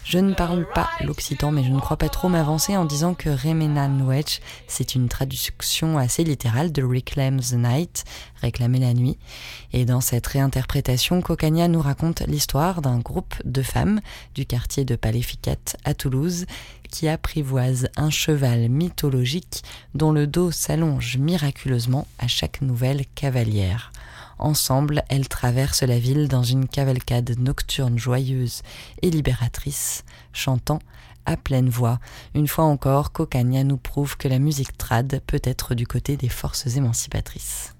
Je ne parle pas l'occitan, mais je ne crois pas trop m'avancer en disant que Remenan Wedge, c'est une traduction assez littérale de Reclaim the Night, réclamer la nuit. Et dans cette réinterprétation, Coccagna nous raconte l'histoire d'un groupe de femmes du quartier de Paléficat à Toulouse qui apprivoisent un cheval mythologique dont le dos s'allonge miraculeusement à chaque nouvelle cavalière. Ensemble, elles traversent la ville dans une cavalcade nocturne joyeuse et libératrice, chantant à pleine voix. Une fois encore, Coccagna nous prouve que la musique trad peut être du côté des forces émancipatrices.